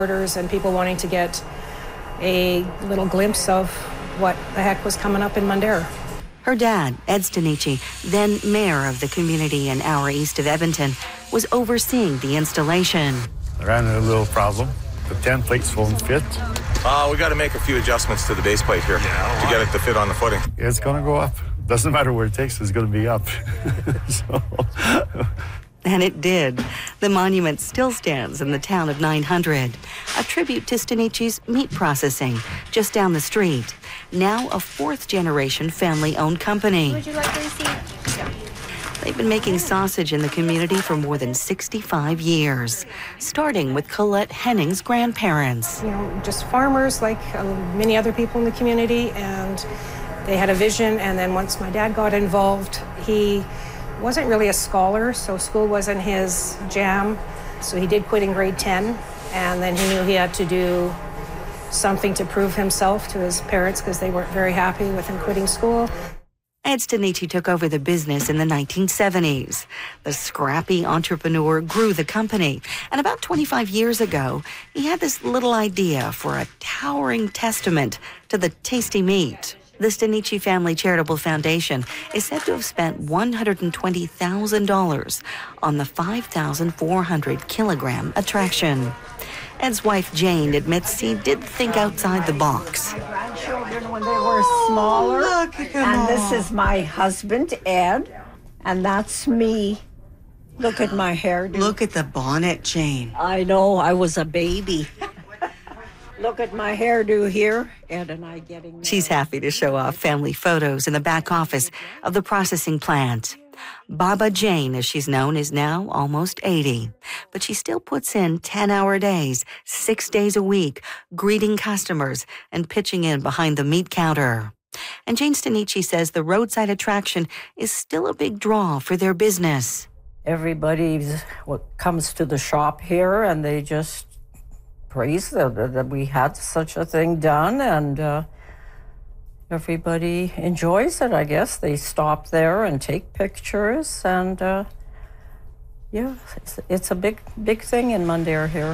orders and people wanting to get a little glimpse of what the heck was coming up in Mundare. Her dad, Ed Stanichi, then mayor of the community an hour east of Edmonton, was overseeing the installation. I ran into a little problem. The 10 plates won't fit. We got to make a few adjustments to the base plate here to get it to fit on the footing. It's going to go up. Doesn't matter where it takes, it's going to be up. So. And it did. The monument still stands in the town of 900, a tribute to Stanichi's meat processing just down the street. Now a fourth-generation family-owned company. Would you like the receipt? Yeah. They've been making sausage in the community for more than 65 years, starting with Colette Henning's grandparents. You know, just farmers like many other people in the community, and they had a vision, and then once my dad got involved, he wasn't really a scholar, so school wasn't his jam. So he did quit in grade 10, and then he knew he had to do something to prove himself to his parents because they weren't very happy with him quitting school. Ed Stanichi took over the business in the 1970s. The scrappy entrepreneur grew the company, and about 25 years ago, he had this little idea for a towering testament to the tasty meat. The Stanichi Family Charitable Foundation is said to have spent $120,000 on the 5,400-kilogram attraction. Ed's wife, Jane, admits he did think outside the box. My grandchildren, when they were smaller, and this is my husband, Ed, and that's me. Look at my hairdo. Look at the bonnet, Jane. I know, I was a baby. Look at my hairdo here, Ed and I getting married. She's happy to show off family photos in the back office of the processing plant. Baba Jane, as she's known, is now almost 80, but she still puts in 10-hour days, 6 days a week, greeting customers and pitching in behind the meat counter. And Jane Stanichi says the roadside attraction is still a big draw for their business. Everybody comes to the shop here, and they just praise that we had such a thing done, and everybody enjoys it, I guess. They stop there and take pictures, and yeah, it's a big thing in Mundare here.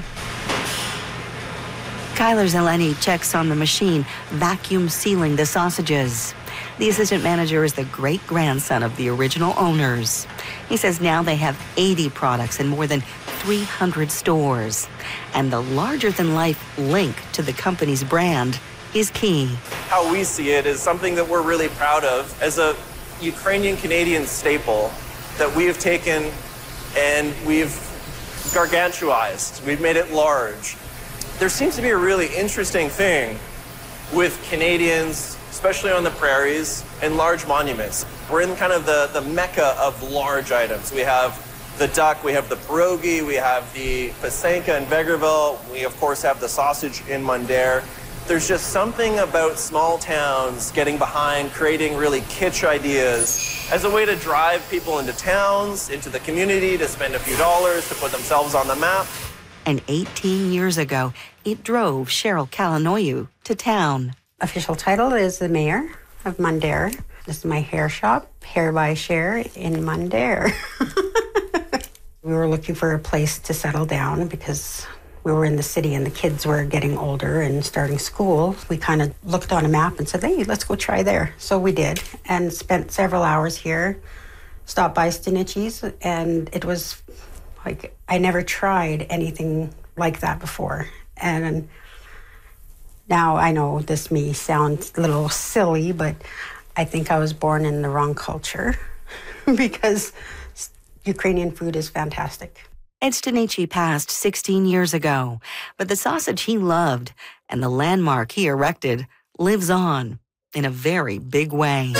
Kyler Zeleny checks on the machine, vacuum sealing the sausages. The assistant manager is the great-grandson of the original owners. He says now they have 80 products in more than 300 stores. And the larger-than-life link to the company's brand is key. How we see it is something that we're really proud of as a Ukrainian-Canadian staple that we have taken and we've gargantuized. We've made it large. There seems to be a really interesting thing with Canadians, especially on the prairies, and large monuments. We're in kind of the mecca of large items. We have the duck, we have the pierogi, we have the pasenka in Vegreville, we of course have the sausage in Mundare. There's just something about small towns getting behind creating really kitsch ideas as a way to drive people into towns, into the community, to spend a few dollars, to put themselves on the map. And 18 years ago, it drove Cheryl Kalanoyu to town. Official title is the mayor of Mundare. This is my hair shop, Hair by Cher in Mundare. We were looking for a place to settle down because we were in the city and the kids were getting older and starting school. We kind of looked on a map and said, hey, let's go try there. So we did, and spent several hours here, stopped by Stanichi's, and it was like, I never tried anything like that before. And now I know this may sound a little silly, but I think I was born in the wrong culture because Ukrainian food is fantastic. Ed Stanichi passed 16 years ago, but the sausage he loved and the landmark he erected lives on in a very big way.